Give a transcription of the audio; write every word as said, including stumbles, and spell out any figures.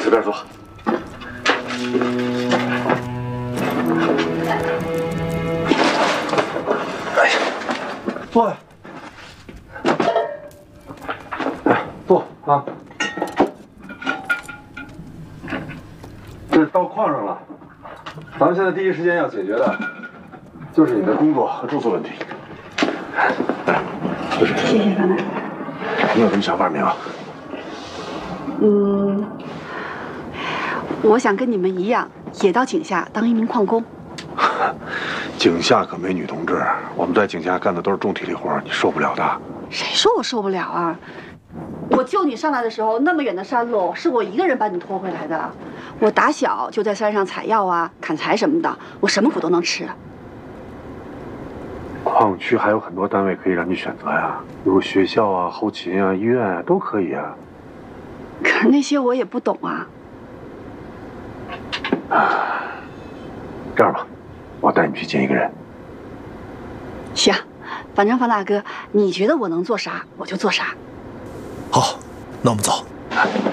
随便坐。哎呀，坐呀。哎，坐啊。这到矿上了，咱们现在第一时间要解决的，就是你的工作和住宿问题。来，就是。 谢谢方大哥。 你有什么想法没有？ 嗯，我想跟你们一样，也到井下当一名矿工。 井下可没女同志，我们在井下干的都是重体力活，你受不了的。 谁说我受不了啊？我救你上来的时候，那么远的山路，是我一个人把你拖回来的。我打小就在山上采药啊、砍柴什么的，我什么苦都能吃。 矿区还有很多单位可以让你选择呀，比如学校啊、后勤啊、医院啊，都可以啊。 可是那些我也不懂啊。 这样吧，我带你去见一个人。 行，反正方大哥，你觉得我能做啥，我就做啥。 好，那我们走。